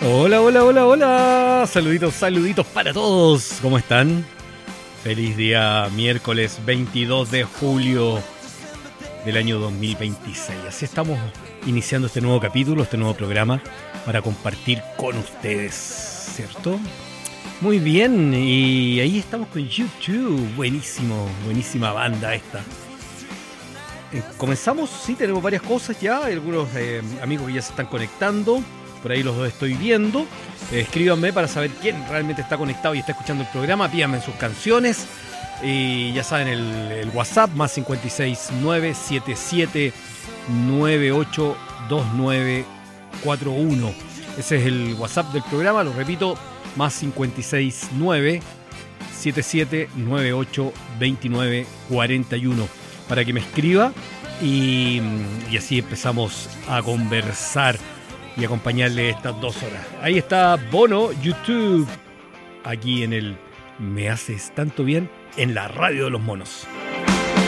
Hola, hola, hola, hola. Saluditos para todos. ¿Cómo están? Feliz día miércoles 22 de julio del año 2026. Así estamos iniciando este nuevo capítulo, este nuevo programa para compartir con ustedes, ¿cierto? Muy bien, y ahí estamos con YouTube. Buenísima banda esta. Comenzamos, sí, tenemos varias cosas ya. Hay algunos amigos que ya se están conectando. Por ahí los estoy viendo. Escríbanme para saber quién realmente está conectado y está escuchando el programa. Pídanme sus canciones. Y ya saben, el WhatsApp más 56 977 982941. Ese es el WhatsApp del programa. Lo repito, más 56 977 982941. Para que me escriba y así empezamos a conversar y acompañarle estas 2 horas. Ahí está Bono, YouTube, aquí en el Me Haces Tanto Bien, en la radio de los monos.